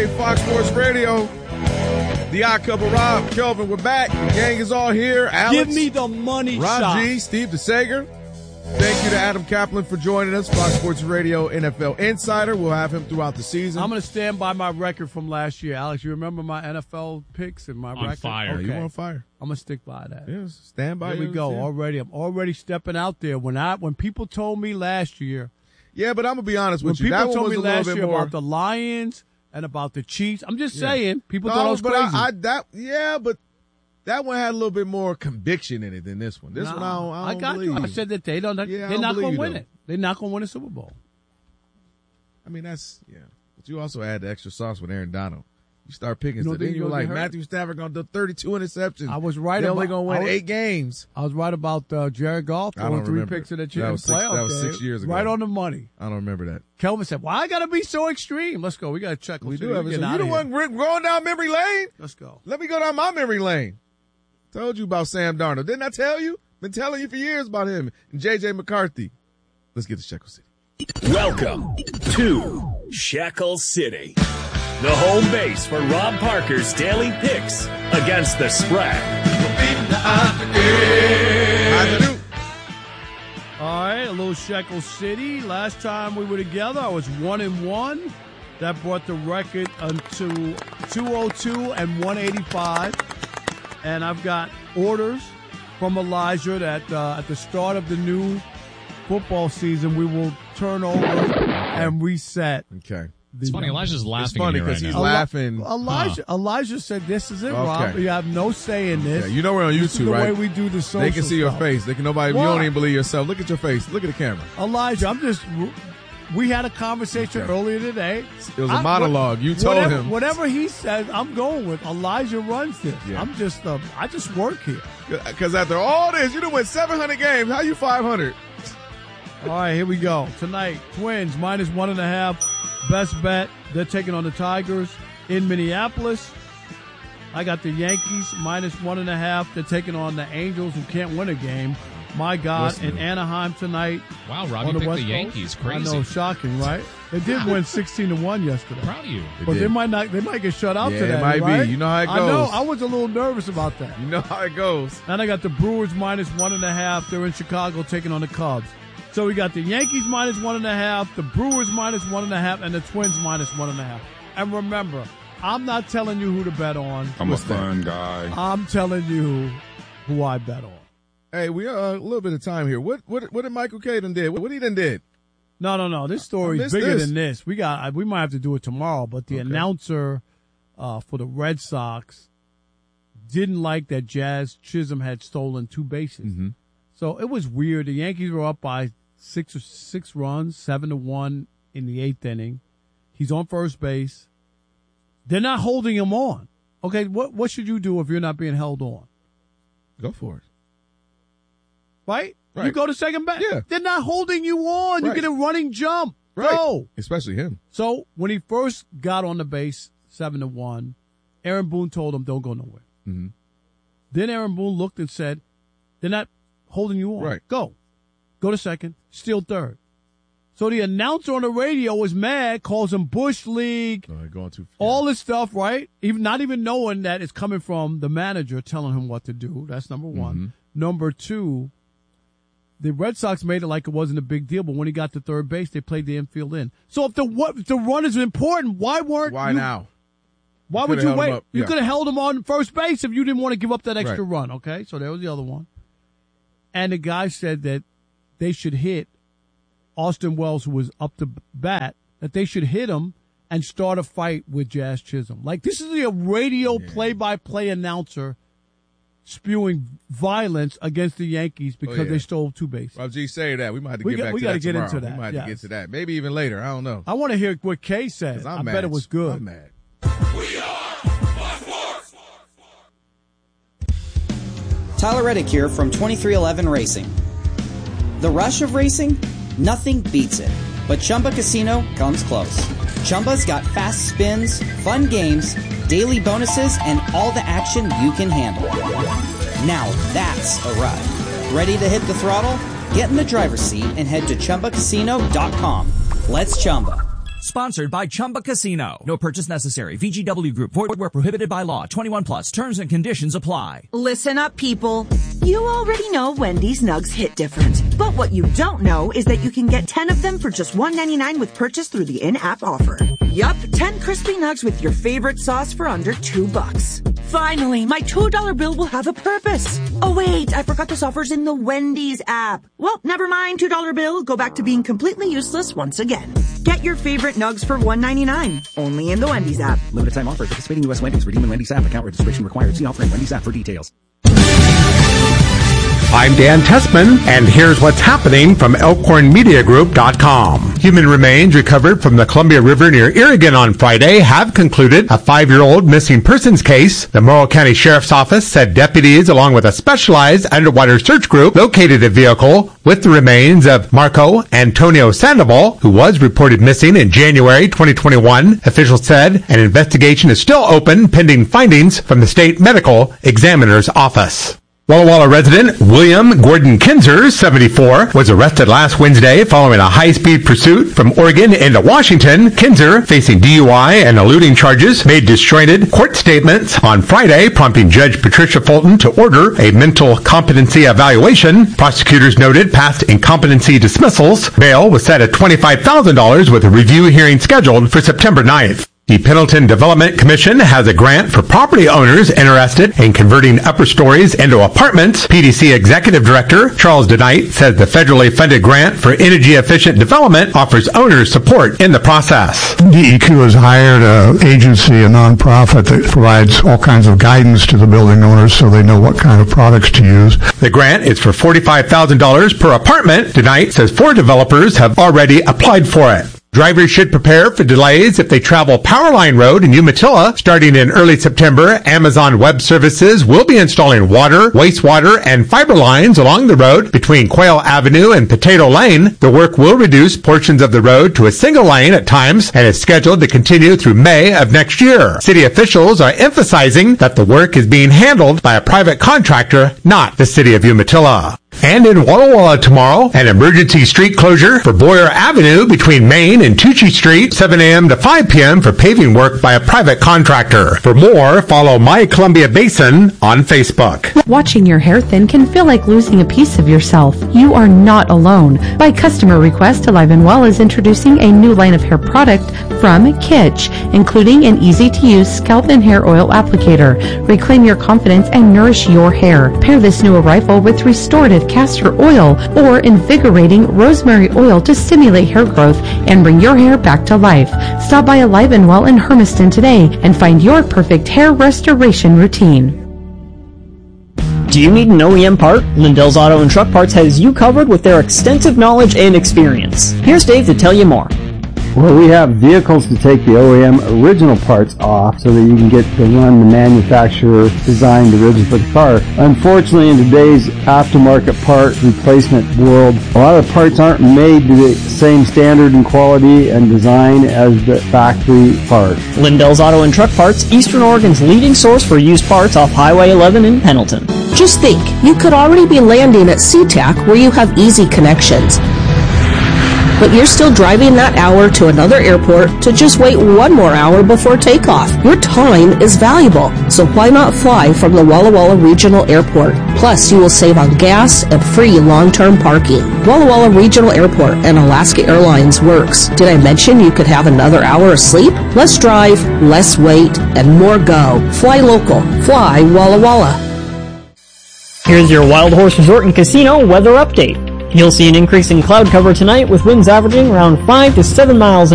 Hey, Fox Sports Radio. The Odd Couple, Rob, Kelvin, we're back. The gang is all here. Alex, give me the money Ron shot. G, Steve DeSager. Thank you to Adam Kaplan for joining us. Fox Sports Radio NFL Insider. We'll have him throughout the season. I'm going to stand by my record from last year. Alex, you remember my NFL picks and my record? On fire. Okay. You on fire. I'm going to stick by that. Yes, stand by. Here we go. Yeah. I'm already stepping out there. When people told me last year. Yeah, but I'm going to be honest with you. When That people one told was me a last little bit year more about the Lions and about the Chiefs, I'm just saying, people thought I was but crazy. but that one had a little bit more conviction in it than this one. This one, I don't got believe you. I you. said that they're not going to win it. They're not going to win a Super Bowl. I mean, that's, yeah. But you also add the extra sauce with Aaron Donald. You start picking You don't stuff. think Then he's you were gonna like, get hurt? Matthew Stafford going to do 32 interceptions. I was right They're about only going to win 8 games. I was right about Jared Goff I don't throwing 3 remember. picks in the That was playoff. that was game. 6 years ago. Right on the money. I don't remember that. Kelvin said, "Why I got to be so extreme? Let's go. We got to check. We do have it. So you the one going down memory lane? Let's go. Let me go down my memory lane. Told you about Sam Darnold. Didn't I tell you? Been telling you for years about him. And J.J. McCarthy. Let's get to Shackle City. Welcome to Shackle City, the home base for Rob Parker's daily picks against the spread. How'd you do? All right, a little Shekel City. Last time we were together, I was 1-1. That brought the record to 202 and 185. And I've got orders from Elijah that at the start of the new football season, we will turn over and reset. Okay. It's funny, Elijah's laughing. It's funny because he's laughing. Elijah said, "This is it, Rob. You have no say in this. Yeah, you know we're on This is YouTube, the right? way we do the social They can see your stuff. face. They can nobody. You don't even believe yourself. Look at your face. Look at the camera. Elijah, we had a conversation earlier today. It was a monologue. You told him. Whatever he says, I'm going with. Elijah runs this. Yeah. I just work here. Because after all this, you done went 700 games. How you 500? All right, here we go. Tonight, Twins -1.5. Best bet. They're taking on the Tigers in Minneapolis. I got the Yankees -1.5. They're taking on the Angels, who can't win a game. My God, in Anaheim tonight. Wow, Rob, you on the picked West the Coast. Yankees. Crazy. I know, shocking, right? They did win 16-1 yesterday. Proud of you. But they might get shut out today. it might right? be. You know how it goes. I know. I was a little nervous about that. You know how it goes. And I got the Brewers -1.5. They're in Chicago taking on the Cubs. So we got the Yankees -1.5, the Brewers -1.5, and the Twins -1.5. And remember, I'm not telling you who to bet on. I'm a fun guy. I'm telling you who I bet on. Hey, we are a little bit of time here. What did Michael Caden did? What he done did? No. This story is bigger than this. We might have to do it tomorrow. But the announcer for the Red Sox didn't like that Jazz Chisholm had stolen 2 bases. Mm-hmm. So it was weird. The Yankees were up by 6 runs, 7-1 in the 8th inning. He's on first base. They're not holding him on. Okay, what should you do if you're not being held on? Go for it. Right? You go to second base. Yeah. They're not holding you on. Right. You get a running jump. Right. Go. Especially him. So when he first got on the base, 7-1, Aaron Boone told him, don't go nowhere. Mm-hmm. Then Aaron Boone looked and said, they're not holding you on. Right. Go to second, steal third. So the announcer on the radio is mad, calls him Bush League, Going too far. all this stuff, right? Not even knowing that it's coming from the manager telling him what to do. That's number one. Mm-hmm. Number two, the Red Sox made it like it wasn't a big deal, but when he got to third base, they played the infield in. So if the run is important, why now? Why would you wait? Up. You Yeah. could have held him on first base if you didn't want to give up that extra run, okay? So there was the other one. And the guy said that they should hit Austin Wells, who was up to bat, that they should hit him and start a fight with Jazz Chisholm. Like, this is a radio play-by-play announcer spewing violence against the Yankees because they stole 2 bases. Rob G, say that. We might have to We get got- back we to gotta that get tomorrow. into that, We might have yes. to get to that. Maybe even later. I don't know. I want to hear what Kay said. 'Cause I I'm mad. bet it was good. I'm mad. Tyler Reddick here from 2311 Racing. The rush of racing? Nothing beats it. But Chumba Casino comes close. Chumba's got fast spins, fun games, daily bonuses, and all the action you can handle. Now that's a ride. Ready to hit the throttle? Get in the driver's seat and head to ChumbaCasino.com. Let's Chumba. Sponsored by Chumba Casino. No purchase necessary. VGW Group. Void where prohibited by law. 21 plus. Terms and conditions apply. Listen up, people. You already know Wendy's Nugs hit different. But what you don't know is that you can get 10 of them for just $1.99 with purchase through the in-app offer. Yup, 10 crispy nugs with your favorite sauce for under $2. Finally, my $2 bill will have a purpose. Oh wait, I forgot this offer's in the Wendy's app. Well, never mind, $2 bill. Go back to being completely useless once again. Get your favorite nugs for $1.99. Only in the Wendy's app. Limited time offer. Participating U.S. Wendy's. Redeem in Wendy's app. Account registration required. See offer in Wendy's app for details. I'm Dan Tessman, and here's what's happening from ElkhornMediaGroup.com. Human remains recovered from the Columbia River near Oregon on Friday have concluded a 5-year-old missing persons case. The Morrow County Sheriff's Office said deputies, along with a specialized underwater search group, located a vehicle with the remains of Marco Antonio Sandoval, who was reported missing in January 2021. Officials said an investigation is still open pending findings from the state medical examiner's office. Walla Walla resident William Gordon Kinzer, 74, was arrested last Wednesday following a high-speed pursuit from Oregon into Washington. Kinzer, facing DUI and eluding charges, made disjointed court statements on Friday, prompting Judge Patricia Fulton to order a mental competency evaluation. Prosecutors noted past incompetency dismissals. Bail was set at $25,000 with a review hearing scheduled for September 9th. The Pendleton Development Commission has a grant for property owners interested in converting upper stories into apartments. PDC Executive Director Charles DeKnight says the federally funded grant for energy-efficient development offers owners support in the process. DEQ has hired an agency, a nonprofit that provides all kinds of guidance to the building owners so they know what kind of products to use. The grant is for $45,000 per apartment. DeKnight says 4 developers have already applied for it. Drivers should prepare for delays if they travel Powerline Road in Umatilla. Starting in early September, Amazon Web Services will be installing water, wastewater, and fiber lines along the road between Quail Avenue and Potato Lane. The work will reduce portions of the road to a single lane at times and is scheduled to continue through May of next year. City officials are emphasizing that the work is being handled by a private contractor, not the City of Umatilla. And in Walla Walla tomorrow, an emergency street closure for Boyer Avenue between Main and Tucci Street, 7 a.m. to 5 p.m. for paving work by a private contractor. For more, follow My Columbia Basin on Facebook. Watching your hair thin can feel like losing a piece of yourself. You are not alone. By customer request, Alive & Well is introducing a new line of hair product from Kitsch, including an easy-to-use scalp and hair oil applicator. Reclaim your confidence and nourish your hair. Pair this new arrival with restorative castor oil or invigorating rosemary oil to stimulate hair growth and bring your hair back to life. Stop by Alive & Well in Hermiston today and find your perfect hair restoration routine. Do you need an OEM part? Lindell's Auto and Truck Parts has you covered with their extensive knowledge and experience. Here's Dave to tell you more. Well, we have vehicles to take the OEM original parts off so that you can get to run the manufacturer designed originally for the car. Unfortunately, in today's aftermarket part replacement world, a lot of the parts aren't made to the same standard and quality and design as the factory part. Lindell's Auto and Truck Parts, Eastern Oregon's leading source for used parts off Highway 11 in Pendleton. Just think, you could already be landing at SeaTac where you have easy connections. But you're still driving that hour to another airport to just wait one more hour before takeoff. Your time is valuable, so why not fly from the Walla Walla Regional Airport? Plus, you will save on gas and free long-term parking. Walla Walla Regional Airport and Alaska Airlines works. Did I mention you could have another hour of sleep? Less drive, less wait, and more go. Fly local. Fly Walla Walla. Here's your Wild Horse Resort and Casino weather update. You'll see an increase in cloud cover tonight with winds averaging around 5 to 7 miles an